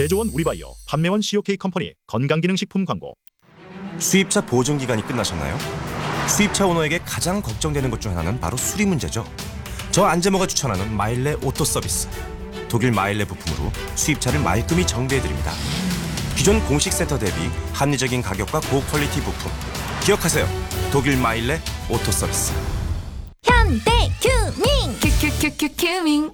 제조원 우리바이오, 판매원 COK 컴퍼니 건강기능식품 광고. 수입차 보증 기간이 끝나셨나요? 수입차 오너에게 가장 걱정되는 것 중 하나는 바로 수리 문제죠. 저 안재모가 추천하는 마일레 오토 서비스. 독일 마일레 부품으로 수입차를 말끔히 정비해드립니다. 기존 공식 센터 대비 합리적인 가격과 고퀄리티 부품. 기억하세요. 독일 마일레 오토 서비스. 현대 큐밍 큐큐큐큐 큐밍